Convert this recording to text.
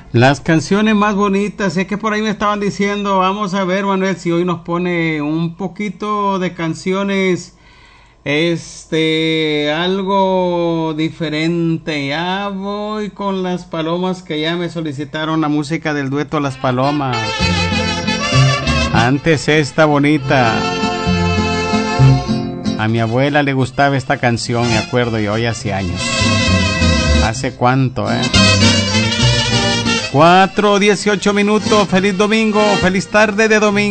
Las canciones más bonitas, es que por ahí me estaban diciendo, vamos a ver Manuel si hoy nos pone un poquito de canciones, algo diferente. Ya voy con las palomas que ya me solicitaron la música del dueto Las Palomas. Antes esta bonita. A mi abuela le gustaba esta canción, me acuerdo yo, hoy hace años. ¿Hace cuánto, 4:18 minutos, feliz domingo, feliz tarde de domingo.